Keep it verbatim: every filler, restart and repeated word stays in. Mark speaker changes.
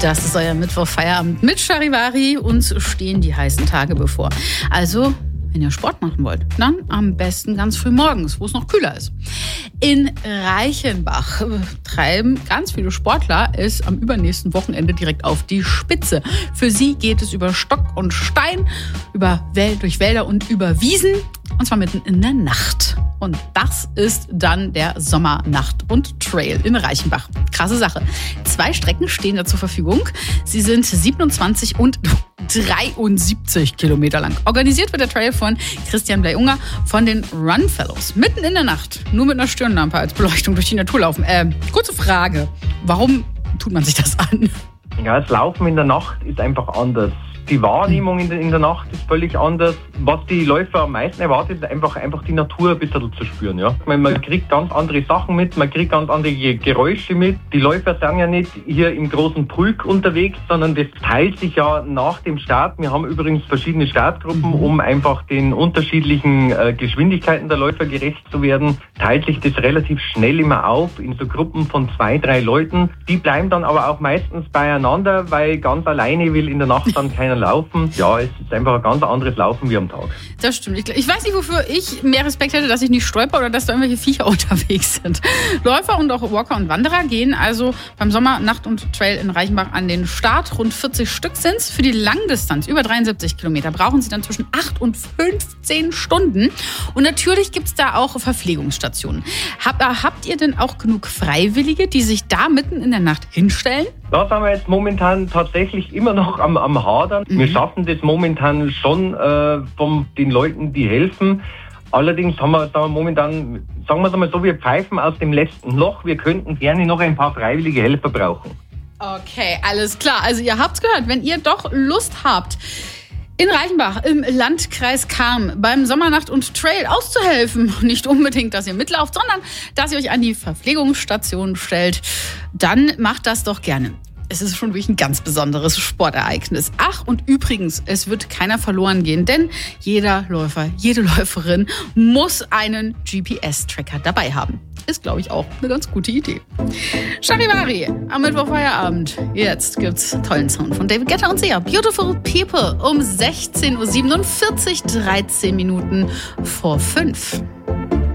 Speaker 1: Das ist euer Mittwoch-Feierabend mit Charivari. Uns stehen die heißen Tage bevor. Also, wenn ihr Sport machen wollt, dann am besten ganz früh morgens, wo es noch kühler ist. In Reichenbach treiben ganz viele Sportler es am übernächsten Wochenende direkt auf die Spitze. Für sie geht es über Stock und Stein, über Wäl- durch Wälder und über Wiesen. Und zwar mitten in der Nacht. Und das ist dann der Sommernacht- und Trail in Reichenbach. Krasse Sache. Zwei Strecken stehen da zur Verfügung. Sie sind siebenundzwanzig und dreiundsiebzig Kilometer lang. Organisiert wird der Trail von Christian Bley-Unger von den Run Fellows. Mitten in der Nacht, nur mit einer Stirnlampe als Beleuchtung durch die Natur laufen. Äh, kurze Frage. Warum tut man sich das an?
Speaker 2: Ja, das Laufen in der Nacht ist einfach anders. Die Wahrnehmung in der, in der Nacht ist völlig anders. Was die Läufer am meisten erwartet, ist einfach, einfach die Natur ein bisschen zu spüren. Ja? Man, man kriegt ganz andere Sachen mit, man kriegt ganz andere Geräusche mit. Die Läufer sind ja nicht hier im großen Pulk unterwegs, sondern das teilt sich ja nach dem Start. Wir haben übrigens verschiedene Startgruppen, um einfach den unterschiedlichen äh, Geschwindigkeiten der Läufer gerecht zu werden. Teilt sich das relativ schnell immer auf in so Gruppen von zwei, drei Leuten. Die bleiben dann aber auch meistens beieinander, weil ganz alleine will in der Nacht dann keiner laufen. Ja, es ist einfach ein ganz anderes Laufen wie am Tag.
Speaker 1: Das stimmt. Ich, ich weiß nicht, wofür ich mehr Respekt hätte, dass ich nicht stolper oder dass da irgendwelche Viecher unterwegs sind. Läufer und auch Walker und Wanderer gehen also beim Sommer, Nacht und Trail in Reichenbach an den Start. Rund vierzig Stück sind es. Für die Langdistanz, über dreiundsiebzig Kilometer, brauchen sie dann zwischen acht und fünfzehn Stunden. Und natürlich gibt es da auch Verpflegungsstationen. Hab, habt ihr denn auch genug Freiwillige, die sich da mitten in der Nacht hinstellen?
Speaker 2: Da sind wir jetzt momentan tatsächlich immer noch am, am Hadern. Mhm. Wir schaffen das momentan schon äh, von den Leuten, die helfen. Allerdings haben wir, sagen wir momentan, sagen wir es mal so, wir pfeifen aus dem letzten Loch. Wir könnten gerne noch ein paar freiwillige Helfer brauchen.
Speaker 1: Okay, alles klar. Also ihr habt's gehört, wenn ihr doch Lust habt, in Reichenbach im Landkreis Cham beim Sommernacht und Trail auszuhelfen, nicht unbedingt, dass ihr mitlauft, sondern dass ihr euch an die Verpflegungsstation stellt, dann macht das doch gerne. Es ist schon wirklich ein ganz besonderes Sportereignis. Ach, und übrigens, es wird keiner verloren gehen, denn jeder Läufer, jede Läuferin muss einen G P S-Tracker dabei haben. Ist, glaube ich, auch eine ganz gute Idee. Charivari, am Mittwoch Feierabend. Jetzt gibt's tollen Sound von David Guetta und Sia. Beautiful People um sechzehn Uhr siebenundvierzig, dreizehn Minuten vor fünf.